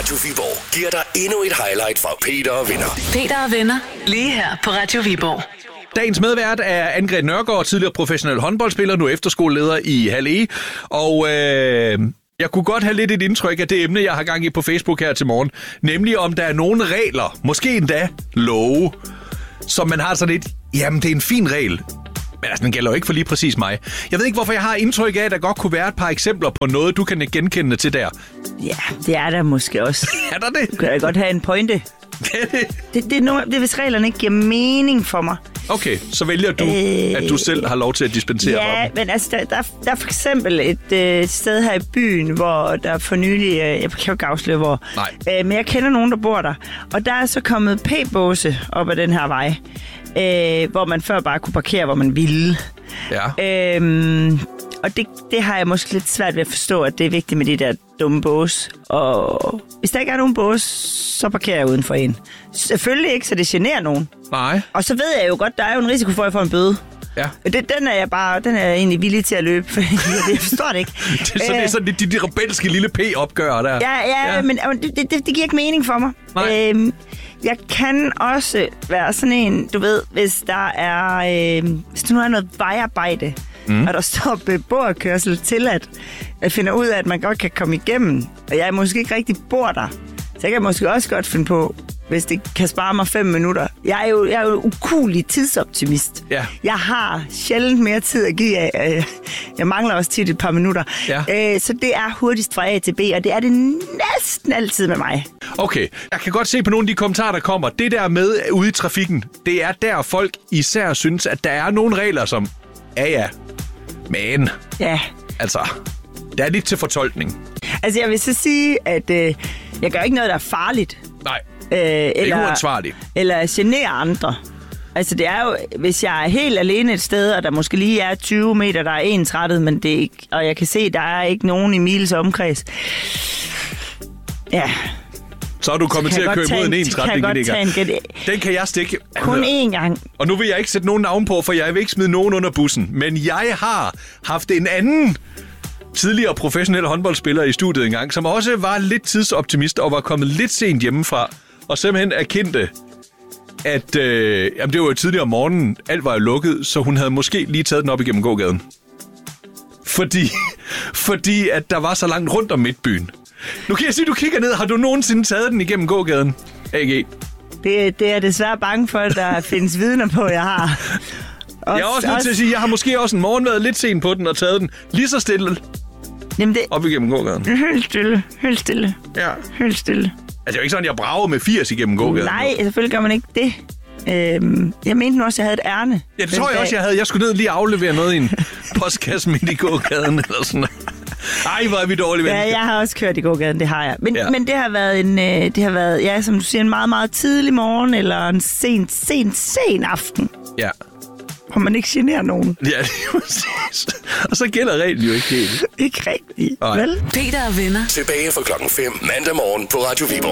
Radio Viborg giver dig endnu et highlight fra Peter og Venner. Peter og Venner, lige her på Radio Viborg. Dagens medvært er Anne-Grethe Nørgaard, tidligere professionel håndboldspiller, nu efterskoleleder i Hal E. Og jeg kunne godt have lidt et indtryk af det emne, jeg har gang i på Facebook her til morgen. Nemlig om der er nogle regler, måske endda love, som man har sådan lidt, jamen det er en fin regel. Men altså, den gælder jo ikke for lige præcis mig. Jeg ved ikke, hvorfor jeg har indtryk af, at der godt kunne være et par eksempler på noget, du kan genkende til der. Ja, det er der måske også. Er der det? Du kan da godt have en pointe. Det er hvis reglerne ikke giver mening for mig. Okay, så vælger du, at du selv har lov til at dispensere fra dem. Ja, men altså, der er for eksempel et sted her i byen, hvor der for nylig, jeg kan jo ikke afsløre hvor, men jeg kender nogen, der bor der. Og der er så kommet p-båse op ad den her vej, hvor man før bare kunne parkere, hvor man ville. Ja. Og det har jeg måske lidt svært ved at forstå, at det er vigtigt med de der dumme bås. Og hvis der ikke er nogen bås, så parkerer jeg uden for en. Selvfølgelig ikke, så det generer nogen. Nej. Og så ved jeg jo godt, der er jo en risiko for, at jeg får en bøde. Ja. Den er jeg egentlig villig til at løbe, for jeg forstår det ikke. Det er sådan de rebelske lille p-opgør der. Ja. Men det giver ikke mening for mig. Nej. Jeg kan også være sådan en, du ved, hvis der er, hvis der nu er noget vejarbejde, og der står beboerkørsel til, at jeg finder ud af, at man godt kan komme igennem, og jeg måske ikke rigtig bor der, så jeg kan måske også godt finde på, hvis det kan spare mig 5 minutter. Jeg er jo ukuelig tidsoptimist. Ja. Jeg har sjældent mere tid at give af. Jeg mangler også tit et par minutter. Ja. Så det er hurtigst fra A til B, og det er det næsten altid med mig. Okay, jeg kan godt se på nogle af de kommentarer, der kommer. Det der med ude i trafikken, det er der folk især synes, at der er nogle regler, som ja, men altså, der er lidt til fortolkning. Altså, jeg vil så sige, at jeg gør ikke noget, der er farligt. Nej, det er uansvarligt. Eller generer andre. Altså, det er jo, hvis jeg er helt alene et sted, og der måske lige er 20 meter, der er ensrettet, men det er ikke, og jeg kan se, der er ikke nogen i miles omkreds. Ja. Så er du kommet til at køre imod en ensretning. Den kan jeg stikke. Kun én gang. Og nu vil jeg ikke sætte nogen navn på, for jeg vil ikke smide nogen under bussen. Men jeg har haft en anden tidligere professionel håndboldspiller i studiet engang, som også var lidt tidsoptimist og var kommet lidt sent hjemmefra, og simpelthen erkendte, at jamen det var jo tidligere om morgenen, alt var jo lukket, så hun havde måske lige taget den op igennem gågaden. Fordi at der var så langt rundt om midtbyen. Nu kan jeg sige, du kigger ned. Har du nogensinde taget den igennem gågaden, AG? Det er desværre bange for, at der findes vidner på, jeg har. Jeg er også nødt til at sige, at jeg har måske også en morgen været lidt sent på den og taget den lige så stille op igennem gågaden. Helt stille. Ja. Helt stille. Altså, det er jo ikke sådan, jeg brager med 80 igennem gågaden. Nej, selvfølgelig gør man ikke det. Jeg mente nu også, at jeg havde et ærne. Ja, det tror jeg også, jeg havde. Jeg skulle ned lige aflevere noget i en postkasse midt i gågaden eller sådan noget. Ej, hvor er vi dårlige venner. Ja, jeg har også kørt i gågaden, det har jeg. Men det har været ja, som du siger, en meget, meget tidlig morgen, eller en sen aften. Ja. Hvor man ikke generer nogen. Ja, det er præcis. Og så gælder reglen jo ikke helt. Ikke rigtigt, vel? Peter og Venner. Tilbage fra 5:00 mandag morgen på Radio Viborg.